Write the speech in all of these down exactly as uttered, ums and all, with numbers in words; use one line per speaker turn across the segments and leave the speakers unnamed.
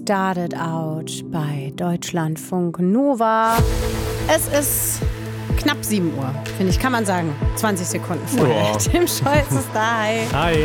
Started Out bei Deutschlandfunk Nova. Es ist knapp sieben Uhr, finde ich, kann man sagen. zwanzig Sekunden vorher.
Ja.
Tim Scholz ist da. Hi.
Hi.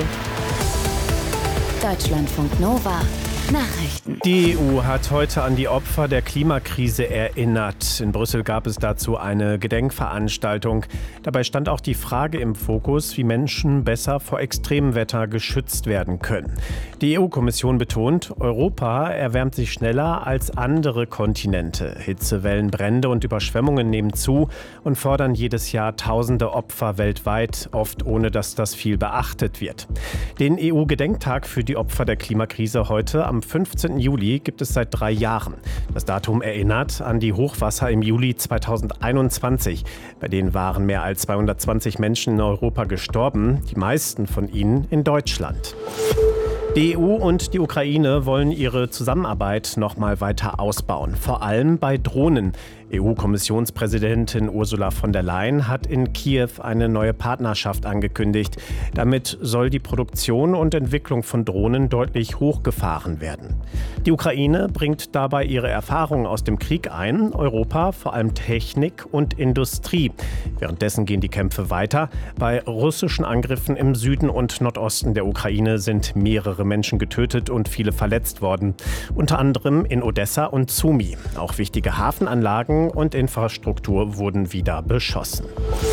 Deutschlandfunk Nova. Nachrichten.
Die E U hat heute an die Opfer der Klimakrise erinnert. In Brüssel gab es dazu eine Gedenkveranstaltung. Dabei stand auch die Frage im Fokus, wie Menschen besser vor Extremwetter geschützt werden können. Die E U-Kommission betont, Europa erwärmt sich schneller als andere Kontinente. Hitzewellen, Brände und Überschwemmungen nehmen zu und fordern jedes Jahr tausende Opfer weltweit, oft ohne dass das viel beachtet wird. Den E U-Gedenktag für die Opfer der Klimakrise heute am fünfzehnten Juli gibt es seit drei Jahren. Das Datum erinnert an die Hochwasser im Juli zweitausendeinundzwanzig. Bei denen waren mehr als zweihundertzwanzig Menschen in Europa gestorben, die meisten von ihnen in Deutschland. Die E U und die Ukraine wollen ihre Zusammenarbeit noch mal weiter ausbauen, vor allem bei Drohnen. E U-Kommissionspräsidentin Ursula von der Leyen hat in Kiew eine neue Partnerschaft angekündigt. Damit soll die Produktion und Entwicklung von Drohnen deutlich hochgefahren werden. Die Ukraine bringt dabei ihre Erfahrungen aus dem Krieg ein, Europa vor allem Technik und Industrie. Währenddessen gehen die Kämpfe weiter. Bei russischen Angriffen im Süden und Nordosten der Ukraine sind mehrere Menschen getötet und viele verletzt worden. Unter anderem in Odessa und Sumy. Auch wichtige Hafenanlagen und Infrastruktur wurden wieder beschossen.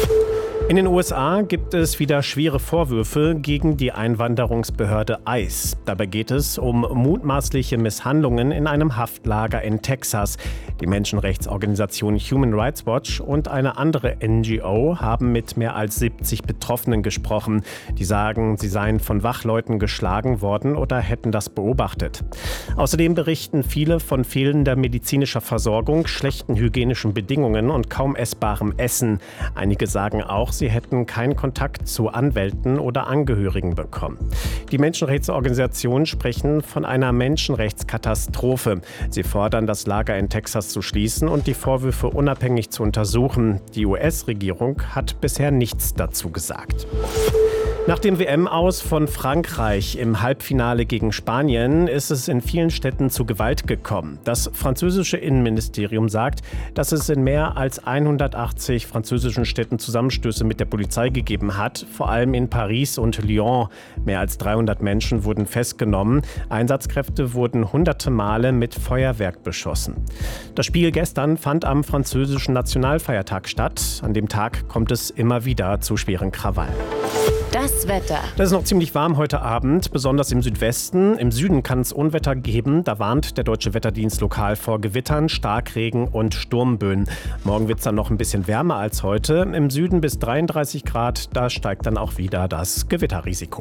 In den U S A gibt es wieder schwere Vorwürfe gegen die Einwanderungsbehörde ICE. Dabei geht es um mutmaßliche Misshandlungen in einem Haftlager in Texas. Die Menschenrechtsorganisation Human Rights Watch und eine andere N G O haben mit mehr als siebzig Betroffenen gesprochen. Die sagen, sie seien von Wachleuten geschlagen worden oder hätten das beobachtet. Außerdem berichten viele von fehlender medizinischer Versorgung, schlechten hygienischen Bedingungen und kaum essbarem Essen. Einige sagen auch, sie hätten keinen Kontakt zu Anwälten oder Angehörigen bekommen. Die Menschenrechtsorganisationen sprechen von einer Menschenrechtskatastrophe. Sie fordern, das Lager in Texas zu schließen und die Vorwürfe unabhängig zu untersuchen. Die U S-Regierung hat bisher nichts dazu gesagt. Nach dem W M-Aus von Frankreich im Halbfinale gegen Spanien ist es in vielen Städten zu Gewalt gekommen. Das französische Innenministerium sagt, dass es in mehr als hundertachtzig französischen Städten Zusammenstöße mit der Polizei gegeben hat, vor allem in Paris und Lyon. Mehr als dreihundert Menschen wurden festgenommen. Einsatzkräfte wurden hunderte Male mit Feuerwerk beschossen. Das Spiel gestern fand am französischen Nationalfeiertag statt. An dem Tag kommt es immer wieder zu schweren Krawallen.
Das Wetter.
Das ist noch ziemlich warm heute Abend, besonders im Südwesten. Im Süden kann es Unwetter geben. Da warnt der Deutsche Wetterdienst lokal vor Gewittern, Starkregen und Sturmböen. Morgen wird es dann noch ein bisschen wärmer als heute. Im Süden bis dreiunddreißig Grad. Da steigt dann auch wieder das Gewitterrisiko.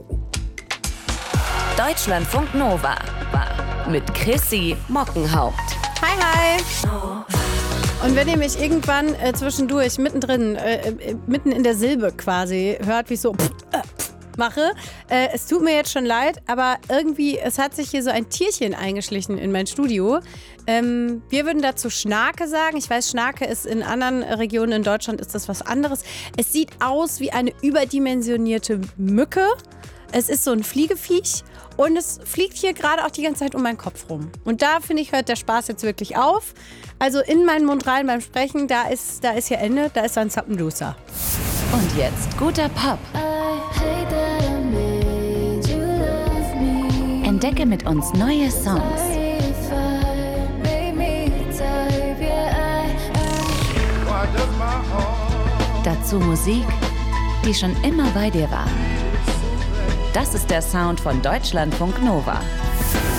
Deutschlandfunk Nova. Mit Chrissy Mockenhaupt.
Hi, hi. Und wenn ihr mich irgendwann äh, zwischendurch, mittendrin, äh, äh, mitten in der Silbe quasi hört, wie ich so pff, äh, pff mache, äh, es tut mir jetzt schon leid, aber irgendwie, es hat sich hier so ein Tierchen eingeschlichen in mein Studio. Ähm, wir würden dazu Schnake sagen. Ich weiß, Schnake ist in anderen Regionen in Deutschland ist das was anderes. Es sieht aus wie eine überdimensionierte Mücke. Es ist so ein Fliegeviech und es fliegt hier gerade auch die ganze Zeit um meinen Kopf rum. Und da, finde ich, hört der Spaß jetzt wirklich auf. Also in meinen Mund rein beim Sprechen, da ist, da ist hier Ende, da ist ein Zappenduster.
Und jetzt guter Pop. Entdecke mit uns neue Songs. Dazu Musik, die schon immer bei dir war. Das ist der Sound von Deutschlandfunk Nova.